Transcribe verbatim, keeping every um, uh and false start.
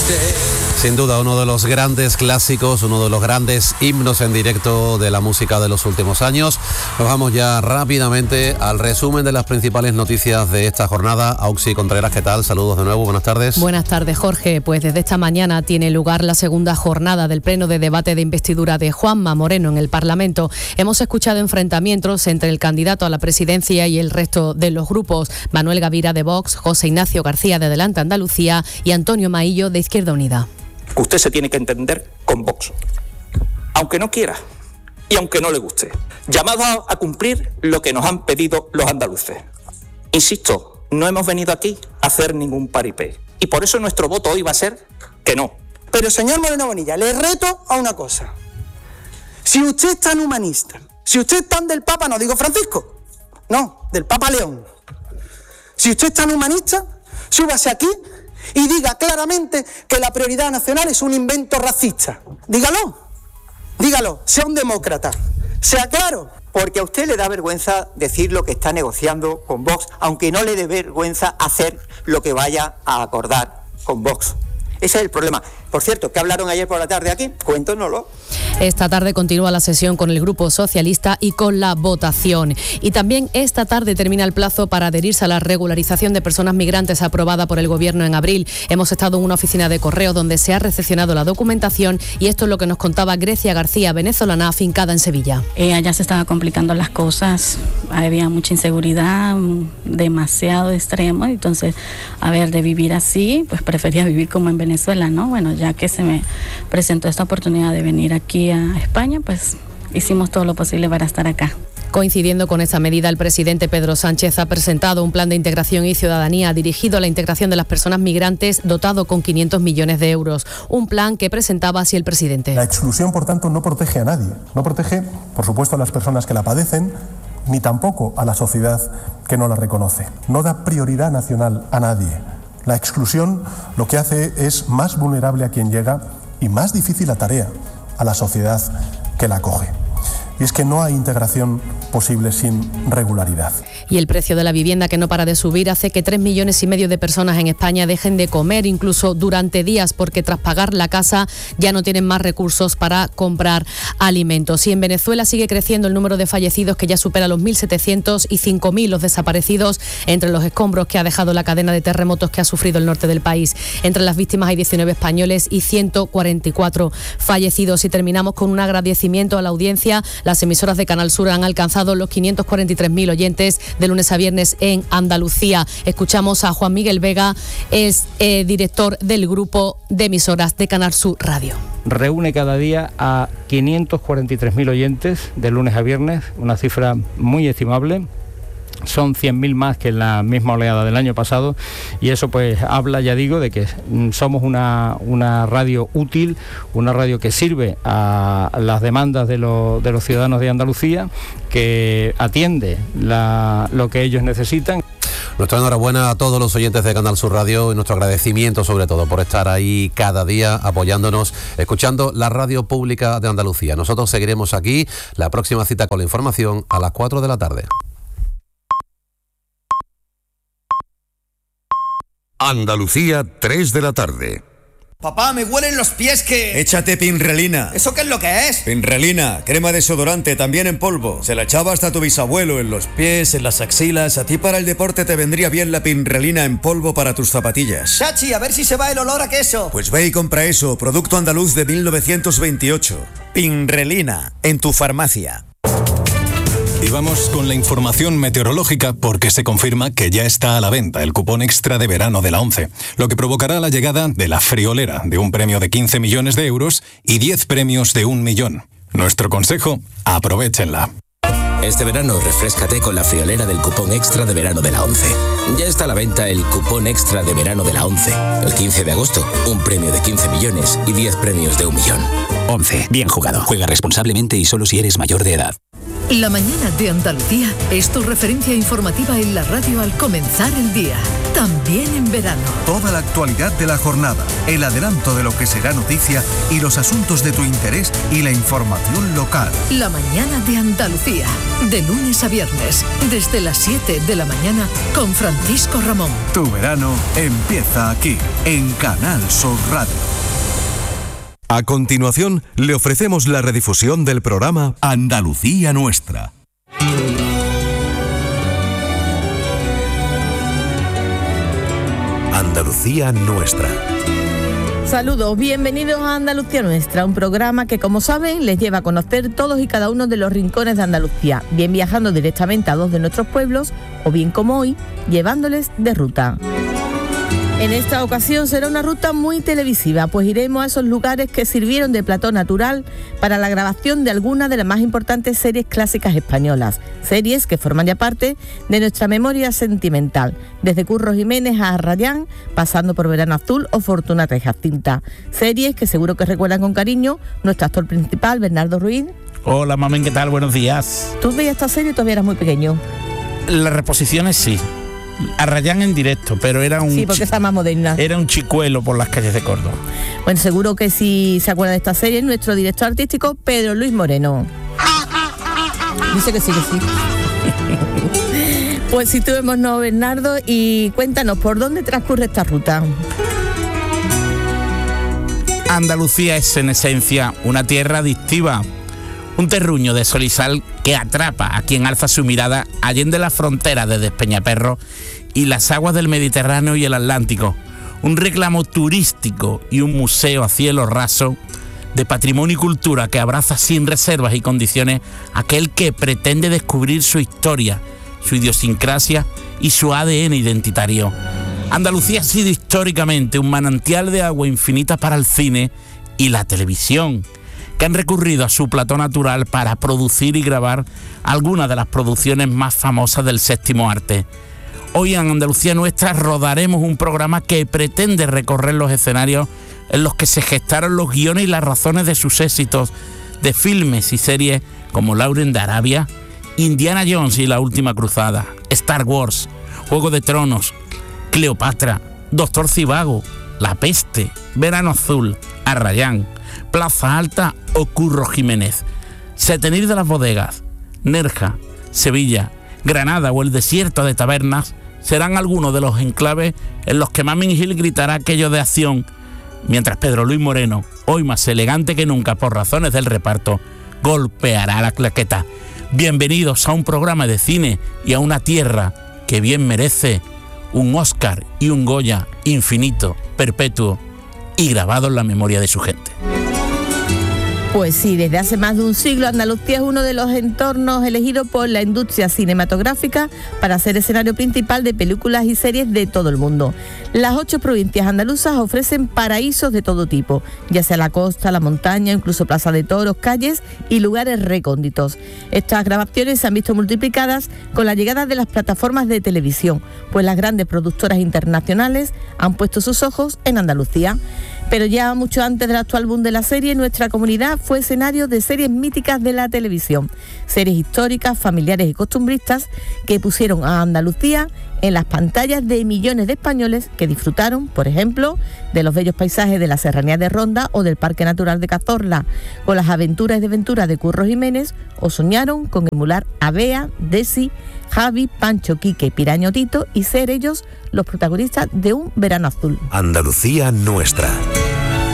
Sin duda, uno de los grandes clásicos, uno de los grandes himnos en directo de la música de los últimos años. Nos vamos ya rápidamente al resumen de las principales noticias de esta jornada. Auxi Contreras, ¿qué tal? Saludos de nuevo, buenas tardes. Buenas tardes, Jorge. Pues desde esta mañana tiene lugar la segunda jornada del pleno de debate de investidura de Juanma Moreno en el Parlamento. Hemos escuchado enfrentamientos entre el candidato a la presidencia y el resto de los grupos. Manuel Gavira de Vox, José Ignacio García de Adelante Andalucía y Antonio Maillo de Izquierda Unida. Usted se tiene que entender con Vox, aunque no quiera y aunque no le guste, llamado a cumplir lo que nos han pedido los andaluces. Insisto, no hemos venido aquí a hacer ningún paripé y por eso nuestro voto hoy va a ser que no. Pero señor Moreno Bonilla, le reto a una cosa. Si usted es tan humanista, si usted es tan del Papa, no digo Francisco, no, del Papa León. Si usted es tan humanista, súbase aquí y diga claramente que la prioridad nacional es un invento racista. Dígalo, dígalo, sea un demócrata, sea claro. Porque a usted le da vergüenza decir lo que está negociando con Vox, aunque no le dé vergüenza hacer lo que vaya a acordar con Vox. Ese es el problema. Por cierto, ¿qué hablaron ayer por la tarde aquí? Cuéntanoslo. Esta tarde continúa la sesión con el Grupo Socialista y con la votación. Y también esta tarde termina el plazo para adherirse a la regularización de personas migrantes aprobada por el Gobierno en abril. Hemos estado en una oficina de correo donde se ha recepcionado la documentación y esto es lo que nos contaba Grecia García, venezolana afincada en Sevilla. Eh, allá se estaban complicando las cosas, había mucha inseguridad, demasiado extremo. Entonces, a ver, de vivir así, pues prefería vivir como en Venezuela, ¿no? Bueno, ya que se me presentó esta oportunidad de venir aquí a España, pues hicimos todo lo posible para estar acá. Coincidiendo con esta medida, el presidente Pedro Sánchez ha presentado un plan de integración y ciudadanía dirigido a la integración de las personas migrantes dotado con quinientos millones de euros. Un plan que presentaba así el presidente. La exclusión, por tanto, no protege a nadie. No protege, por supuesto, a las personas que la padecen, ni tampoco a la sociedad que no la reconoce. No da prioridad nacional a nadie. La exclusión lo que hace es más vulnerable a quien llega y más difícil la tarea a la sociedad que la acoge. Y es que no hay integración posible sin regularidad. Y el precio de la vivienda, que no para de subir, hace que tres millones y medio de personas en España dejen de comer incluso durante días porque tras pagar la casa ya no tienen más recursos para comprar alimentos. Y en Venezuela sigue creciendo el número de fallecidos, que ya supera los mil setecientos y cinco mil los desaparecidos entre los escombros que ha dejado la cadena de terremotos que ha sufrido el norte del país. Entre las víctimas hay diecinueve españoles y ciento cuarenta y cuatro fallecidos. Y terminamos con un agradecimiento a la audiencia. Las emisoras de Canal Sur han alcanzado los quinientos cuarenta y tres mil oyentes de lunes a viernes en Andalucía. Escuchamos a Juan Miguel Vega, es eh, director del grupo de emisoras de Canal Sur Radio. Reúne cada día a quinientos cuarenta y tres mil oyentes de lunes a viernes, una cifra muy estimable. Son cien mil más que en la misma oleada del año pasado y eso pues habla, ya digo, de que somos una, una radio útil, una radio que sirve a las demandas de, lo, de los ciudadanos de Andalucía, que atiende la, lo que ellos necesitan. Nuestra enhorabuena a todos los oyentes de Canal Sur Radio y nuestro agradecimiento sobre todo por estar ahí cada día apoyándonos, escuchando la radio pública de Andalucía. Nosotros seguiremos aquí, la próxima cita con la información a las cuatro de la tarde. Andalucía, tres de la tarde. Papá, me huelen los pies que... Échate Pinrelina. ¿Eso qué es lo que es? Pinrelina, crema desodorante, también en polvo. Se la echaba hasta tu bisabuelo en los pies, en las axilas. A ti para el deporte te vendría bien la Pinrelina en polvo para tus zapatillas. Chachi, a ver si se va el olor a queso. Pues ve y compra eso, producto andaluz de mil novecientos veintiocho. Pinrelina, en tu farmacia. Y vamos con la información meteorológica porque se confirma que ya está a la venta el cupón extra de verano de la ONCE, lo que provocará la llegada de la friolera de un premio de quince millones de euros y diez premios de un millón. Nuestro consejo, aprovéchenla. Este verano refréscate con la friolera del cupón extra de verano de la ONCE. Ya está a la venta el cupón extra de verano de la ONCE. El quince de agosto, un premio de quince millones y diez premios de un millón. ONCE, bien jugado. Juega responsablemente y solo si eres mayor de edad. La mañana de Andalucía es tu referencia informativa en la radio al comenzar el día. también en verano. Toda la actualidad de la jornada, el adelanto de lo que será noticia y los asuntos de tu interés y la información local. La mañana de Andalucía, de lunes a viernes, desde las siete de la mañana con Francisco Ramón. Tu verano empieza aquí, en Canal Sur Radio. A continuación, le ofrecemos la redifusión del programa Andalucía Nuestra. Andalucía Nuestra. Saludos, bienvenidos a Andalucía Nuestra, un programa que, como saben, les lleva a conocer todos y cada uno de los rincones de Andalucía, bien viajando directamente a dos de nuestros pueblos, o bien como hoy, llevándoles de ruta. En esta ocasión será una ruta muy televisiva, pues iremos a esos lugares que sirvieron de plató natural para la grabación de algunas de las más importantes series clásicas españolas, series que forman ya parte de nuestra memoria sentimental, desde Curro Jiménez a Arrayán, pasando por Verano Azul o Fortunata y Jacinta, series que seguro que recuerdan con cariño nuestro actor principal, Bernardo Ruiz. Hola, mamen, ¿qué tal? Buenos días. ¿Tú veías esta serie y todavía eras muy pequeño? Las reposiciones sí. Arrayán en directo, pero era un... Sí, porque está más moderna. Era un chicuelo por las calles de Córdoba. Bueno, seguro que si se acuerda de esta serie, nuestro director artístico, Pedro Luis Moreno. Dice que sí, que sí. Pues situémonos, Bernardo, y cuéntanos, ¿por dónde transcurre esta ruta? Andalucía es, en esencia, una tierra adictiva. Un terruño de sol y sal que atrapa a quien alza su mirada allende la frontera de Despeñaperro y las aguas del Mediterráneo y el Atlántico. Un reclamo turístico y un museo a cielo raso de patrimonio y cultura que abraza sin reservas y condiciones a aquel que pretende descubrir su historia, su idiosincrasia y su A D N identitario. Andalucía ha sido históricamente un manantial de agua infinita para el cine y la televisión, que han recurrido a su plató natural para producir y grabar algunas de las producciones más famosas del séptimo arte. Hoy en Andalucía Nuestra rodaremos un programa que pretende recorrer los escenarios en los que se gestaron los guiones y las razones de sus éxitos de filmes y series como Lauren de Arabia, Indiana Jones y la Última Cruzada, Star Wars, Juego de Tronos, Cleopatra, Doctor Civago, La Peste, Verano Azul, Arrayán, Plaza Alta o Curro Jiménez, Setenir de las Bodegas, Nerja, Sevilla, Granada o el desierto de Tabernas serán algunos de los enclaves en los que Mamen Gil gritará aquello de acción, mientras Pedro Luis Moreno, hoy más elegante que nunca por razones del reparto, golpeará la claqueta. Bienvenidos a un programa de cine y a una tierra que bien merece un Oscar y un Goya infinito, perpetuo y grabado en la memoria de su gente. Pues sí, desde hace más de un siglo Andalucía es uno de los entornos elegidos por la industria cinematográfica para ser escenario principal de películas y series de todo el mundo. Las ocho provincias andaluzas ofrecen paraísos de todo tipo, ya sea la costa, la montaña, incluso plaza de toros, calles y lugares recónditos. Estas grabaciones se han visto multiplicadas con la llegada de las plataformas de televisión, pues las grandes productoras internacionales han puesto sus ojos en Andalucía. Pero ya mucho antes del actual boom de la serie, nuestra comunidad fue escenario de series míticas de la televisión, series históricas, familiares y costumbristas que pusieron a Andalucía en las pantallas de millones de españoles que disfrutaron, por ejemplo, de los bellos paisajes de la Serranía de Ronda o del Parque Natural de Cazorla, con las aventuras y desventuras de Curro Jiménez, o soñaron con emular a Bea, Desi, Javi, Pancho, Quique, Piraño, Tito y ser ellos los protagonistas de un Verano Azul. Andalucía Nuestra.